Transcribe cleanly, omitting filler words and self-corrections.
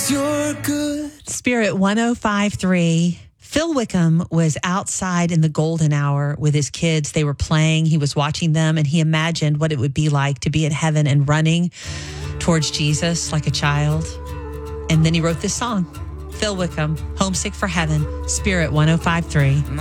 you're good. Spirit 105.3. Phil Wickham was outside in the golden hour with his kids. They were playing. He was watching them, and he imagined what it would be like to be in heaven and running towards Jesus like a child. And then he wrote this song. Phil Wickham, Homesick for Heaven, Spirit 105.3.